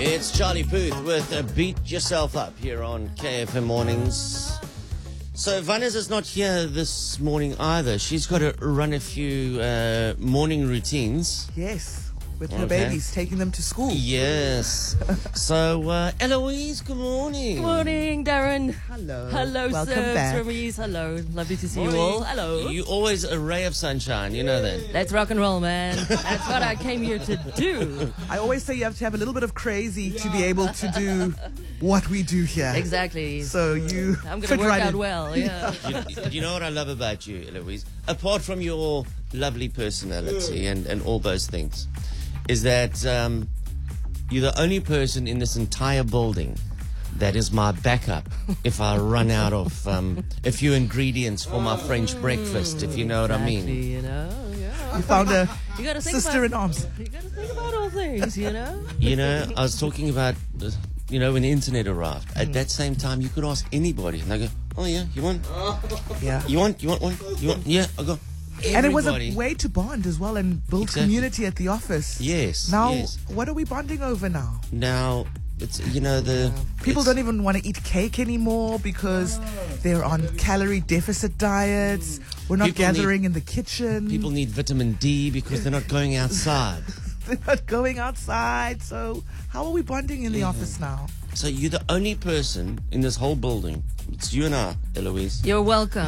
It's Charlie Puth with Beat Yourself Up here on KFM Mornings. So Vanessa is not here this morning either. She's got to run a few morning routines. Yes, with her babies, taking them to school. Yes. So Eloise, good morning. Good morning, Darren. Hello. Hello, Welcome Sir back. Ramise. Hello. Lovely to see Morning. you all. Hello. You're always a ray of sunshine, you know that. Let's rock and roll, man. That's what I came here to do. I always say you have to have a little bit of crazy to be able to do what we do here. Exactly. So you I'm going to fit work right out in. well, yeah. You know what I love about you, Eloise? Apart from your lovely personality and all those things, is that you're the only person in this entire building that is my backup if I run out of a few ingredients for my French breakfast, if you know what I mean. Exactly, you know, yeah. You found a You gotta think sister in about, arms. You got to think about all things, you know? You know, I was talking about, when the internet arrived. At that same time, you could ask anybody, and they go, "Oh yeah, you want? Yeah. You want one? You want? Yeah." I go. And it was Everybody. a way to bond as well and build Exactly. community at the office. Yes. Now, yes. what are we bonding over now? Now it's People don't even want to eat cake anymore because they're on calorie deficit diets. We're not People gathering in the kitchen. People need vitamin D because they're not going outside. They're not going outside. So how are we bonding in the office now? So you're the only person in this whole building. It's you and I, Eloise. You're welcome.